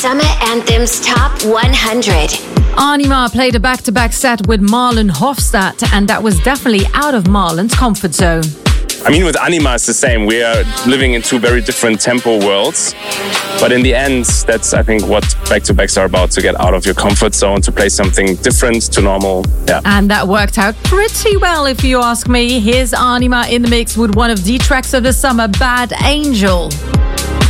Summer Anthems Top 100. Anima played a back-to-back set with Marlon Hofstadt, and that was definitely out of Marlon's comfort zone. I mean, with Anima, it's the same. We are living in two very different tempo worlds. But in the end, that's, I think, what back-to-backs are about, to get out of your comfort zone, to play something different to normal. Yeah. And that worked out pretty well, if you ask me. Here's Anima in the mix with one of the tracks of the summer, Bad Angel.